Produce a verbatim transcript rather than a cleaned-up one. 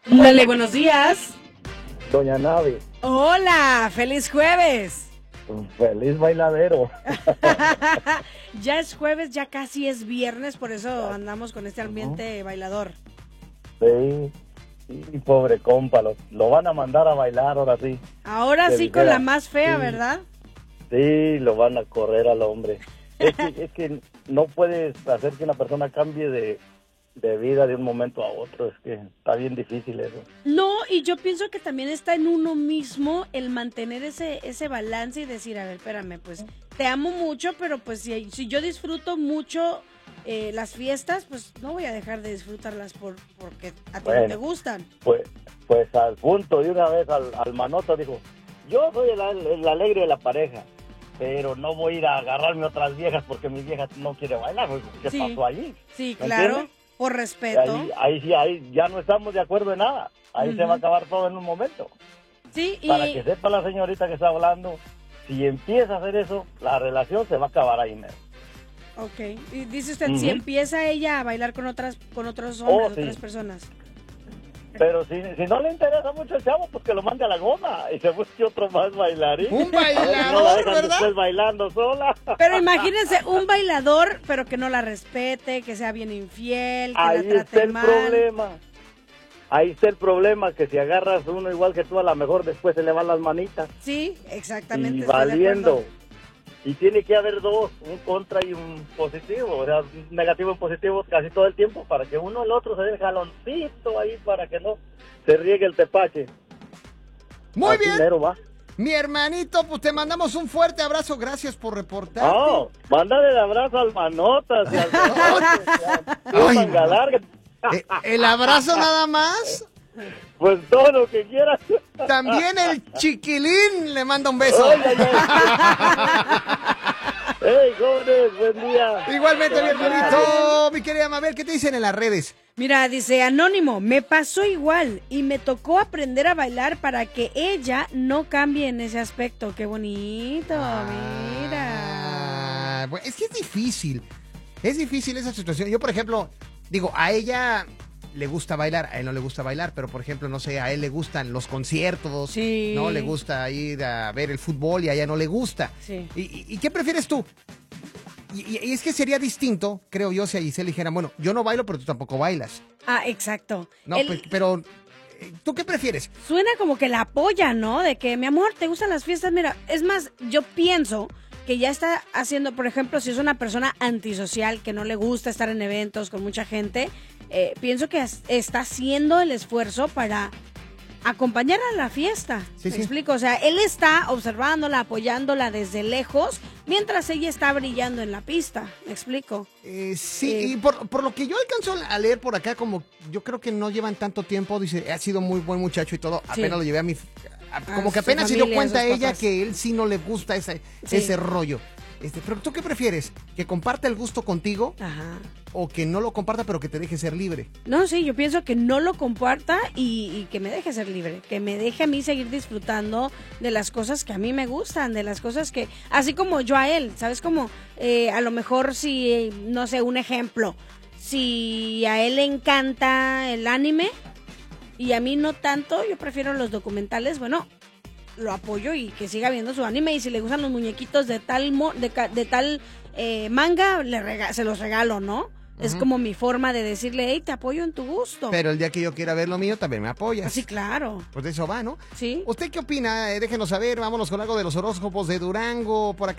Lele, buenos días. Doña Navi. Hola, feliz jueves. Feliz bailadero. Ya es jueves, ya casi es viernes, por eso andamos con este ambiente uh-huh. bailador. Sí, y pobre compa, lo, lo van a mandar a bailar ahora sí. Ahora sí, con la más fea, sí, ¿verdad? Sí, lo van a correr al hombre. Es que, es que no puedes hacer que una persona cambie de, de vida de un momento a otro, es que está bien difícil eso. No, y yo pienso que también está en uno mismo el mantener ese ese balance y decir, a ver, espérame, pues te amo mucho, pero pues si, si yo disfruto mucho eh, las fiestas, pues no voy a dejar de disfrutarlas por porque a ti bueno, no te gustan. Pues, pues al punto de una vez al, al Manota dijo, yo soy el, el alegre de la pareja, pero no voy a ir a agarrarme otras viejas porque mi vieja no quiere bailar. ¿Qué sí, pasó allí? Sí, claro, entiendes? Por respeto. Ahí, ahí sí, ahí ya no estamos de acuerdo en nada. Ahí uh-huh. se va a acabar todo en un momento. Sí, y... Para que sepa la señorita que está hablando, si empieza a hacer eso, la relación se va a acabar ahí mismo. Ok, y dice usted, uh-huh. si empieza ella a bailar con otras con otros hombres, oh, sí. otras personas. Pero si, si no le interesa mucho el chavo, pues que lo mande a la goma y se busque otro más bailarín. Un bailador, no la dejan ¿verdad? Después bailando sola. Pero imagínense, un bailador, pero que no la respete, que sea bien infiel, que ahí la trate está el mal. problema. Ahí está el problema, que si agarras uno igual que tú, a lo mejor después se le van las manitas. Sí, exactamente. Y valiendo. Y tiene que haber dos, un contra y un positivo, o sea, negativo y positivo casi todo el tiempo, para que uno el otro se dé el jaloncito ahí, para que no se riegue el tepache. Muy Así bien, va. Mi hermanito, pues te mandamos un fuerte abrazo, gracias por reportarte. No, mándale el abrazo al Manotas y al Manga Larga. ¿El, ¿El abrazo nada más? Pues todo lo que quieras. También el chiquilín le manda un beso. Oye, hey, jóvenes, buen día. Igualmente, mi hermanito. Mi querida Mabel, ¿qué te dicen en las redes? Mira, dice Anónimo, me pasó igual y me tocó aprender a bailar para que ella no cambie en ese aspecto. Qué bonito, ah, mira. Bueno, es que es difícil. Es difícil esa situación. Yo, por ejemplo, digo, a ella le gusta bailar, a él no le gusta bailar, pero por ejemplo, no sé, a él le gustan los conciertos, sí. no le gusta ir a ver el fútbol y a ella no le gusta. Sí. ¿Y, y, y qué prefieres tú? Y, y es que sería distinto, creo yo, si a Giselle dijera, bueno, yo no bailo, pero tú tampoco bailas. Ah, exacto. No, el... pues, pero ¿tú qué prefieres? Suena como que la apoya, ¿no? De que, mi amor, ¿te gustan las fiestas? Mira, es más, yo pienso que ya está haciendo, por ejemplo, si es una persona antisocial, que no le gusta estar en eventos con mucha gente, eh, pienso que está haciendo el esfuerzo para acompañar a la fiesta. Sí, ¿Me sí. explico? O sea, él está observándola, apoyándola desde lejos, mientras ella está brillando en la pista. ¿Me explico? Eh, sí, eh, y por, por lo que yo alcanzo a leer por acá, como yo creo que no llevan tanto tiempo, dice, ha sido muy buen muchacho y todo, sí. apenas lo llevé a mi... Como a que apenas familia, se dio cuenta ella papás. que él sí no le gusta ese, sí. ese rollo. Este, pero ¿tú qué prefieres? ¿Que comparta el gusto contigo? Ajá. ¿O que no lo comparta pero que te deje ser libre? No, sí, yo pienso que no lo comparta y, y que me deje ser libre, que me deje a mí seguir disfrutando de las cosas que a mí me gustan, de las cosas que, así como yo a él, ¿sabes? Como eh, a lo mejor si, no sé, un ejemplo, si a él le encanta el anime y a mí no tanto, yo prefiero los documentales, bueno, lo apoyo y que siga viendo su anime, y si le gustan los muñequitos de tal mo, de, de tal eh, manga, le rega, se los regalo, ¿no? Uh-huh. Es como mi forma de decirle, hey, te apoyo en tu gusto. Pero el día que yo quiera ver lo mío, también me apoyas. Sí, claro. Pues de eso va, ¿no? Sí. ¿Usted qué opina? Eh, déjenos saber, vámonos con algo de los horóscopos de Durango, por acá.